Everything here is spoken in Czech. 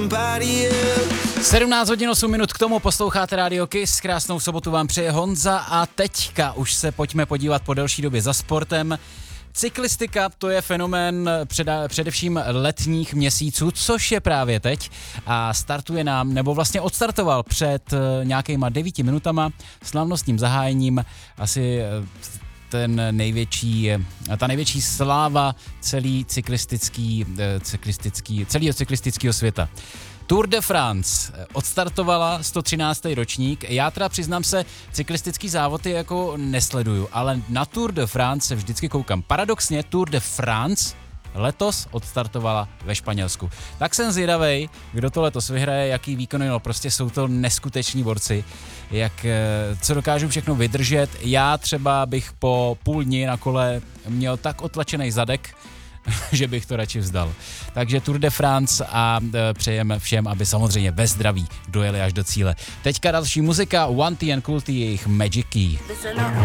17 hodin 8 minut, k tomu posloucháte Radio Kiss, krásnou sobotu vám přeje Honza a teďka už se pojďme podívat po delší době za sportem. Cyklistika, to je fenomén především letních měsíců, což je právě teď a startuje nám, nebo vlastně odstartoval před nějakýma 9 minutama slavnostním zahájením asi ta největší sláva celého cyklistického světa. Tour de France odstartovala 113. ročník. Já teda přiznám se, cyklistický závody jako nesleduju, ale na Tour de France se vždycky koukám. Paradoxně Tour de France letos odstartovala ve Španělsku. Tak jsem zvědavej, kdo to letos vyhraje, jaký výkony, no prostě jsou to neskuteční borci, co dokážou všechno vydržet. Já třeba bych po půl dni na kole měl tak otlačený zadek, že bych to radši vzdal. Takže Tour de France a přejeme všem, aby samozřejmě ve zdraví dojeli až do cíle. Teďka další muzika, One T and Cool T, jejich Magic Key.